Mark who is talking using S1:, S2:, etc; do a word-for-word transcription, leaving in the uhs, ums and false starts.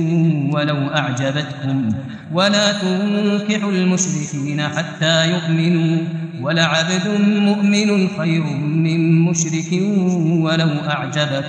S1: ولو أعجبتكم ولا تنكحوا المشركين حتى يؤمنوا ولعبد مؤمن خير من مشرك ولو أعجبكم